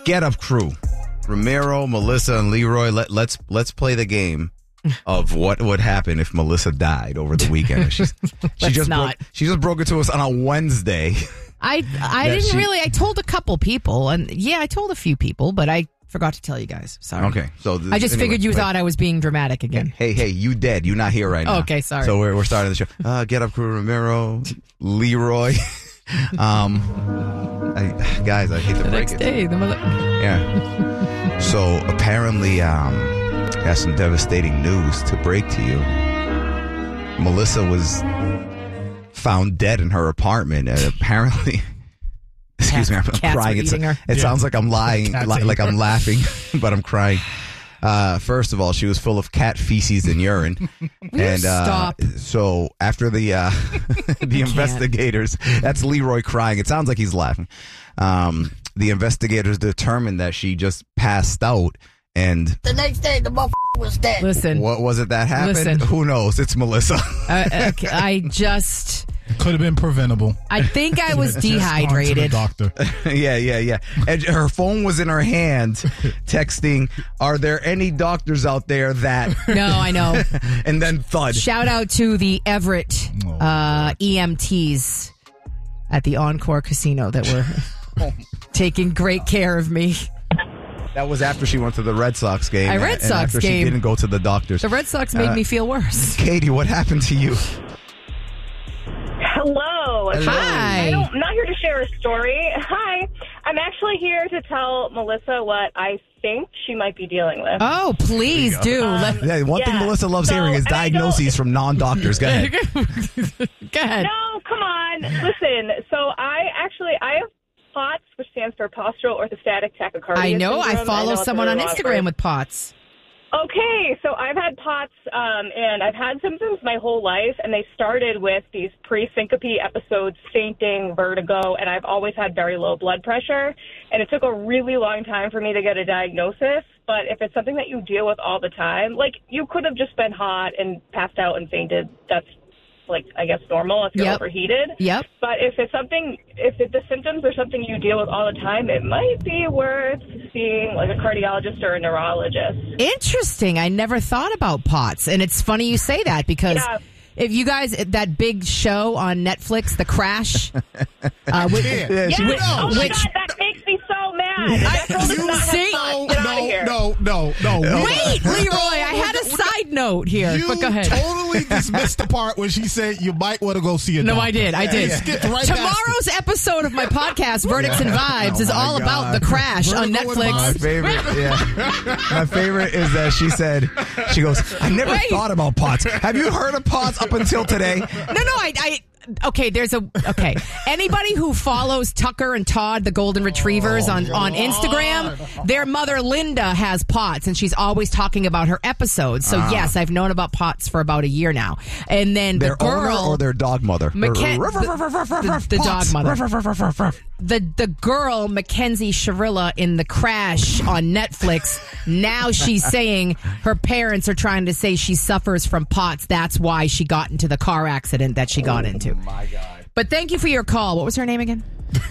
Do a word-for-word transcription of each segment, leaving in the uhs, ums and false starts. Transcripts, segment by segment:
Get Up crew. Ramiro, Melissa, and Leroy, let, let's let's play the game of what would happen if Melissa died over the weekend. She's, she just not. broke, she just broke it to us on a Wednesday. I I Yeah, didn't she- really. I told a couple people, and yeah, I told a few people, but I forgot to tell you guys. Sorry. Okay, so this, I just anyway, figured you wait. thought I was being dramatic again. Hey, hey, you dead. You're not here right now. Okay, sorry. So we're, we're starting the show. Uh, Get Up crew, Ramiro, Leroy. um, I, guys, I hate to The break next it. day, the mother. Yeah. So apparently, um, I have some devastating news to break to you. Melissa was found dead in her apartment, and apparently, excuse me, I'm Cats were crying. It's, eating her. it Yeah. sounds like I'm lying, Cats li- ate like her. I'm laughing, but I'm crying. Uh, first of all, she was full of cat feces and urine. and uh, stop? So after the uh, the investigators, that's Leroy crying. It sounds like he's laughing. Um, the investigators determined that she just passed out. And The next day, the motherfucker was dead. Listen, what was it that happened? Listen. Who knows? It's Melissa. uh, okay, I just. Could have been preventable. I think I was Just gone to the dehydrated. doctor. yeah, yeah, yeah. And her phone was in her hand, texting, "Are there any doctors out there that?" No, I know. And then thud. Shout out to the Everett Oh, uh, E M Ts at the Encore Casino that were taking great care of me. That was after she went to the Red Sox game. A Red and Sox after game. She didn't go to the doctors. The Red Sox made Uh, me feel worse. Katie, what happened to you? Hello. Hello. Hi. I don't, I'm not here to share a story. Hi. I'm actually here to tell Melissa what I think she might be dealing with. Oh, please do. Let- Yeah, one thing yeah. Melissa loves So, hearing is and I don't- diagnoses from non-doctors. Go ahead. Go ahead. No, come on. Listen, so I actually, I have POTS, which stands for postural orthostatic tachycardia I know. I syndrome. follow know it's a someone on really long Instagram word. with POTS. Okay, so I've had POTS, um, and I've had symptoms my whole life, and they started with these pre-syncope episodes, fainting, vertigo, and I've always had very low blood pressure, and it took a really long time for me to get a diagnosis, but if it's something that you deal with all the time, like, you could have just been hot and passed out and fainted, that's, like, I guess normal if you're Yep. overheated. Yep. But if it's something, if it, the symptoms are something you deal with all the time, it might be worth seeing like a cardiologist or a neurologist. Interesting. I never thought about POTS. And it's funny you say that because Yeah. if you guys, that big show on Netflix, The Crash. uh, with, Yeah. Yeah, she- Yes. Oh my which- God, that makes me so mad. That girl does You not have see? fun. No, Get out of no, here. no, no, no. We- Wait, Leroy, I had a side note here. You But go ahead. totally dismissed the part where she said you might want to go see a No, doctor. I did. I did. You skipped right past it. Tomorrow's episode of my podcast, Verdicts and Vibes, is Oh, my all about God. The Crash on Vertigo and My Netflix. Vibes. favorite, yeah. My favorite is that she said, she goes, "I never Wait. thought about POTS. Have you heard of POTS up until today?" No, no, I, I. Okay, there's a okay. Anybody who follows Tucker and Todd, the golden retrievers, on on Instagram, their mother Linda has POTS, and she's always talking about her episodes. So yes, I've known about POTS for about a year now. And then Their the girl, owner or their dog mother? McKen- the- the dog mother. mother. the the girl Mackenzie Sharilla in The Crash on Netflix. Now she's saying her parents are trying to say she suffers from POTS. That's why she got into the car accident that she got into. My God. But thank you for your call. What was her name again?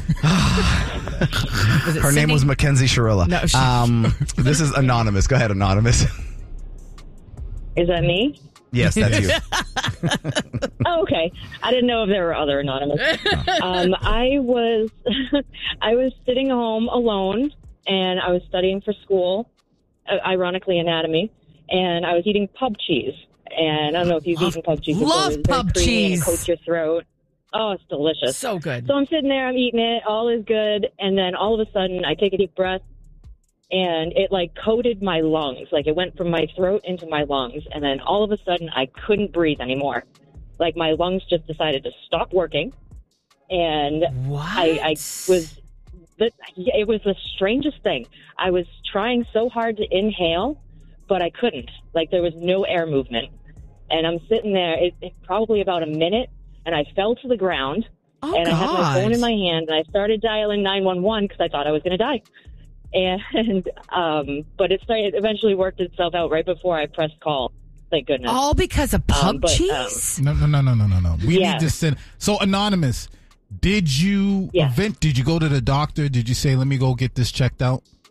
Was it Her name Sydney? was Mackenzie Sharilla. No, she- um, this is anonymous. Go ahead, anonymous. Is that me? Yes, that's you. Oh, okay. I didn't know if there were other anonymous. um, I was I was sitting home alone, and I was studying for school, uh, ironically anatomy, and I was eating pub cheese. And I don't know if you've Love- eaten pub cheese before. love It's very pub creamy and cheese. It coats your throat. Oh, it's delicious. So good. So I'm sitting there, I'm eating it, all is good, and then all of a sudden I take a deep breath, and it like coated my lungs. Like it went from my throat into my lungs, and then all of a sudden I couldn't breathe anymore. Like my lungs just decided to stop working, and What? I, I was, the, it was the strangest thing. I was trying so hard to inhale, but I couldn't. Like there was no air movement, and I'm sitting there. It, it probably about a minute. And I fell to the ground, Oh, and I had my phone God. in my hand, and I started dialing nine one one because I thought I was going to die. And um, but it started, it eventually worked itself out right before I pressed call. Thank goodness. All because of pub Um, but, um, cheese? No, no, no, no, no, no, no. We Yeah. need to send. So, anonymous, did you Yeah. event? Did you go to the doctor? Did you say, "Let me go get this checked out"?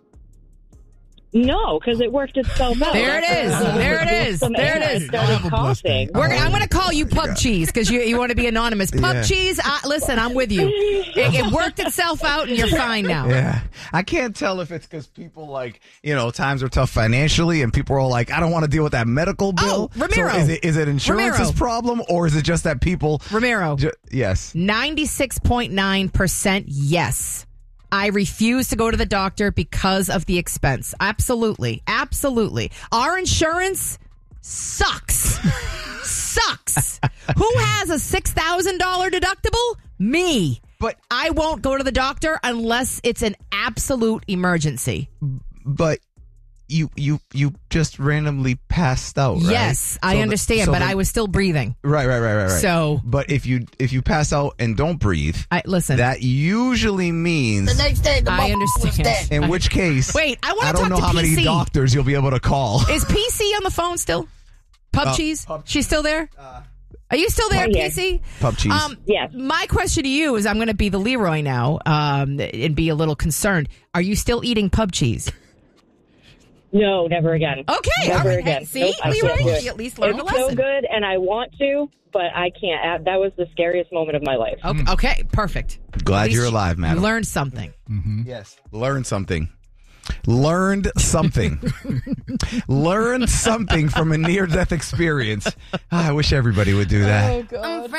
No, because it worked itself out. There it is. There it is. Some There it air, is. I started coughing. We're, I'm going to call you Pub Cheese because you, you want to be anonymous. Pub Yeah. Cheese, I, listen, I'm with you. It, it worked itself out and you're fine now. Yeah. I can't tell if it's because people like, you know, times are tough financially and people are like, I don't want to deal with that medical bill. Oh, Ramiro. So is it, is it insurance's Ramiro. problem or is it just that people. Ramiro. Ju- yes. ninety-six point nine percent yes. I refuse to go to the doctor because of the expense. Absolutely. Absolutely. Our insurance sucks. Sucks. Who has a six thousand dollars deductible? Me. But I won't go to the doctor unless it's an absolute emergency. but you you you just randomly passed out, right? Yes, I So the- understand, so but the- I was still breathing. Right, right, right, right, right. So- but if you if you pass out and don't breathe, I listen. that usually means The next day, the I motherfucker was understand. dead. in which case, Wait, I wanna I don't talk know to how P many C. doctors you'll be able to call. Is P C on the phone still? Pub Uh, Cheese? Pub- She's still there? Are you still there, Oh, yeah. P C? Pub Cheese. Um, Yes. My question to you is I'm going to be the Leroy now um, and be a little concerned. Are you still eating Pub Cheese? No, never again. Okay. Never all right. again. See, Nope, I Leroy, can't do it. you at least learned It's a lesson. so good, and I want to, but I can't. Uh, That was the scariest moment of my life. Okay, okay, perfect. Glad At least you're you- alive, madam. You learned something. Yes. Learn something. Learned something. Learned something from a near-death experience. Ah, I wish everybody would do that. God.